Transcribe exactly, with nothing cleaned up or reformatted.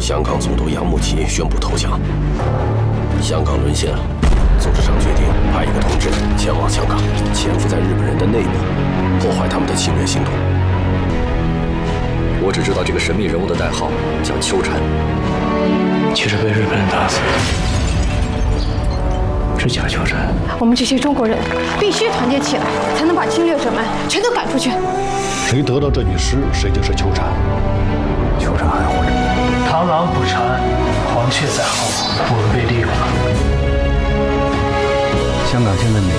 香港总督杨慕琦宣布投降，香港沦陷了。组织上决定派一个同志前往香港，潜伏在日本人的内部，破坏他们的侵略行动。 我只知道这个神秘人物的代号叫秋蝉， 其实被日本人打死的是假秋蝉。 我们这些中国人必须团结起来，才能把侵略者们全都赶出去。 谁得到这女尸，谁就是秋蝉。 秋蝉还活着。螳螂捕蝉，黄雀在后，我们被利用了。 香港现在每